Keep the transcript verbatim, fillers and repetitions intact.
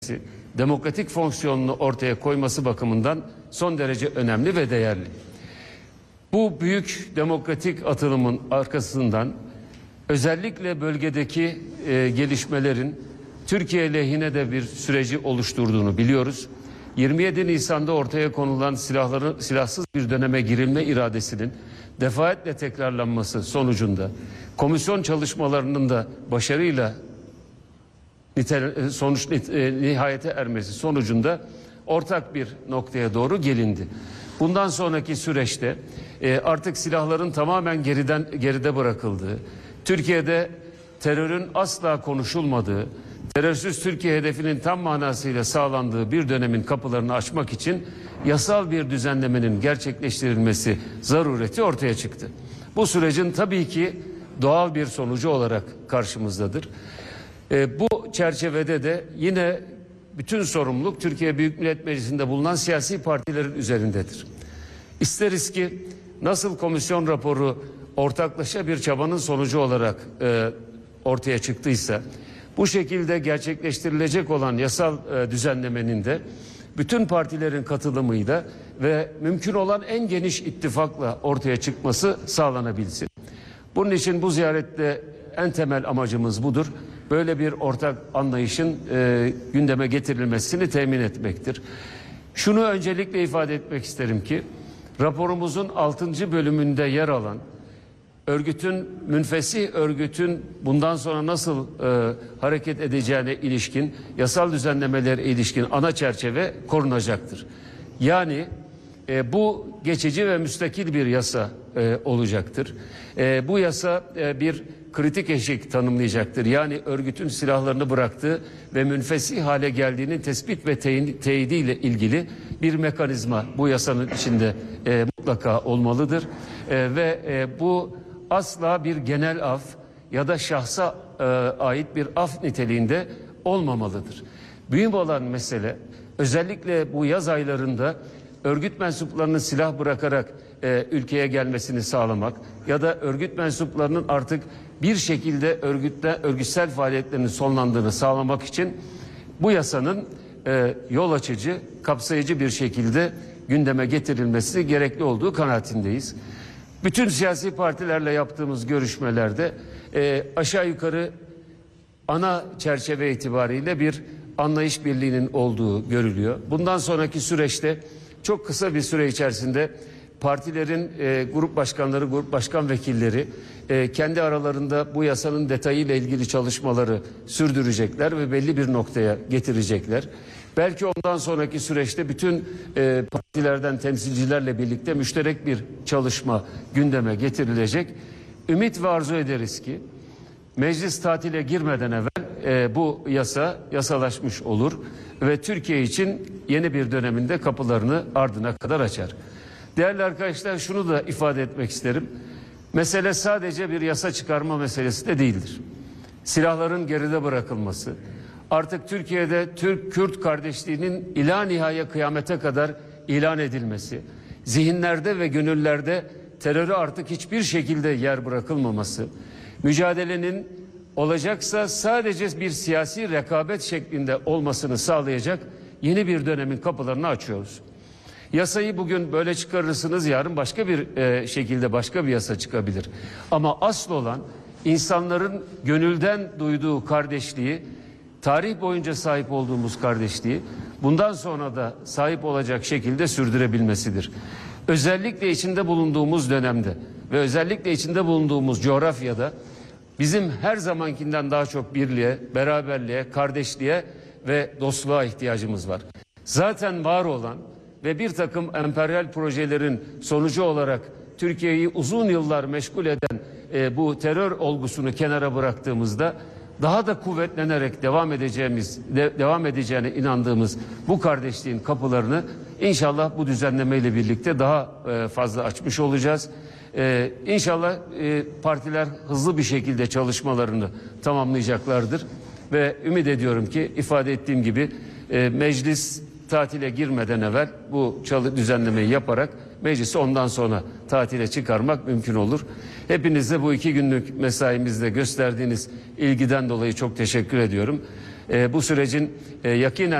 demokratik fonksiyonunu ortaya koyması bakımından son derece önemli ve değerli. Bu büyük demokratik atılımın arkasından özellikle bölgedeki e, gelişmelerin Türkiye lehine de bir süreci oluşturduğunu biliyoruz. yirmi yedi Nisan'da ortaya konulan silahların silahsız bir döneme girilme iradesinin defaatle tekrarlanması sonucunda komisyon çalışmalarının da başarıyla sonuç nihayete ermesi sonucunda ortak bir noktaya doğru gelindi. Bundan sonraki süreçte artık silahların tamamen geriden geride bırakıldığı, Türkiye'de terörün asla konuşulmadığı, terörsüz Türkiye hedefinin tam manasıyla sağlandığı bir dönemin kapılarını açmak için yasal bir düzenlemenin gerçekleştirilmesi zarureti ortaya çıktı. Bu sürecin tabii ki doğal bir sonucu olarak karşımızdadır. E, bu çerçevede de yine bütün sorumluluk Türkiye Büyük Millet Meclisi'nde bulunan siyasi partilerin üzerindedir. İsteriz ki nasıl komisyon raporu ortaklaşa bir çabanın sonucu olarak e, ortaya çıktıysa, bu şekilde gerçekleştirilecek olan yasal e, düzenlemenin de bütün partilerin katılımıyla ve mümkün olan en geniş ittifakla ortaya çıkması sağlanabilsin. Bunun için bu ziyarette en temel amacımız budur. Böyle bir ortak anlayışın e, gündeme getirilmesini temin etmektir. Şunu öncelikle ifade etmek isterim ki raporumuzun altıncı bölümünde yer alan örgütün, münfesih örgütün bundan sonra nasıl e, hareket edeceğine ilişkin yasal düzenlemelere ilişkin ana çerçeve korunacaktır. Yani e, bu geçici ve müstakil bir yasa e, olacaktır. E, bu yasa e, bir kritik eşik tanımlayacaktır. Yani örgütün silahlarını bıraktığı ve münfesih hale geldiğinin tespit ve teyidiyle ilgili bir mekanizma bu yasanın içinde e, mutlaka olmalıdır. E, ve e, bu asla bir genel af ya da şahsa e, ait bir af niteliğinde olmamalıdır. Mühim olan mesele özellikle bu yaz aylarında örgüt mensuplarının silah bırakarak e, ülkeye gelmesini sağlamak ya da örgüt mensuplarının artık bir şekilde örgütte örgütsel faaliyetlerinin sonlandığını sağlamak için bu yasanın e, yol açıcı, kapsayıcı bir şekilde gündeme getirilmesi gerekli olduğu kanaatindeyiz. Bütün siyasi partilerle yaptığımız görüşmelerde e, aşağı yukarı ana çerçeve itibariyle bir anlayış birliğinin olduğu görülüyor. Bundan sonraki süreçte çok kısa bir süre içerisinde partilerin e, grup başkanları, grup başkan vekilleri e, kendi aralarında bu yasanın detayıyla ilgili çalışmaları sürdürecekler ve belli bir noktaya getirecekler. Belki ondan sonraki süreçte bütün e, partilerden temsilcilerle birlikte müşterek bir çalışma gündeme getirilecek. Ümit ve arzu ederiz ki meclis tatile girmeden evvel e, bu yasa yasalaşmış olur ve Türkiye için yeni bir döneminde kapılarını ardına kadar açar. Değerli arkadaşlar, şunu da ifade etmek isterim. Mesele sadece bir yasa çıkarma meselesi de değildir. Silahların geride bırakılması, artık Türkiye'de Türk-Kürt kardeşliğinin ila nihaya kıyamete kadar ilan edilmesi, zihinlerde ve gönüllerde teröre artık hiçbir şekilde yer bırakılmaması, mücadelenin olacaksa sadece bir siyasi rekabet şeklinde olmasını sağlayacak yeni bir dönemin kapılarını açıyoruz. Yasayı bugün böyle çıkarırsınız, yarın başka bir e, şekilde başka bir yasa çıkabilir. Ama asıl olan insanların gönülden duyduğu kardeşliği, tarih boyunca sahip olduğumuz kardeşliği bundan sonra da sahip olacak şekilde sürdürebilmesidir. Özellikle içinde bulunduğumuz dönemde ve özellikle içinde bulunduğumuz coğrafyada bizim her zamankinden daha çok birliğe, beraberliğe, kardeşliğe ve dostluğa ihtiyacımız var. Zaten var olan ve bir takım emperyal projelerin sonucu olarak Türkiye'yi uzun yıllar meşgul eden e, bu terör olgusunu kenara bıraktığımızda daha da kuvvetlenerek devam edeceğimiz, de, devam edeceğine inandığımız bu kardeşliğin kapılarını inşallah bu düzenlemeyle birlikte daha e, fazla açmış olacağız. E, inşallah e, partiler hızlı bir şekilde çalışmalarını tamamlayacaklardır ve ümit ediyorum ki ifade ettiğim gibi e, meclis tatile girmeden evvel bu çalı düzenlemeyi yaparak meclisi ondan sonra tatile çıkarmak mümkün olur. Hepinize bu iki günlük mesaimizde gösterdiğiniz ilgiden dolayı çok teşekkür ediyorum. e, bu sürecin e, yakinen